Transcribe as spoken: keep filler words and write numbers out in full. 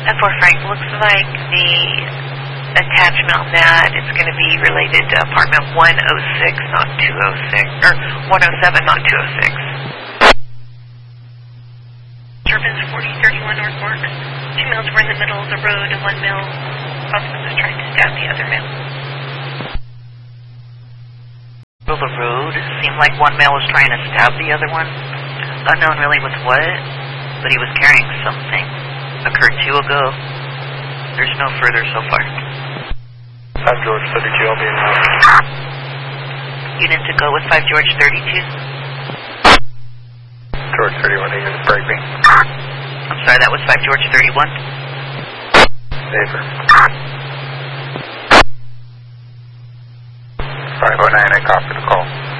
F four Frank, looks like the attachment on that is going to be related to apartment one oh six, not two oh six, or one oh seven, not two oh six. Turbines forty thirty-one North Mark. Two males were in the middle of the road, and one male possibly was trying to stab the other male. Middle of the road, it seemed like one male was trying to stab the other one. Unknown really with what, but he was carrying something. Occurred two ago. There's no further so far. five George thirty-two, I'll be in now. Unit to go with five George thirty-two. George thirty-one, you can break me. I'm sorry, that was five George thirty-one. Safer. five oh nine, I copy the call.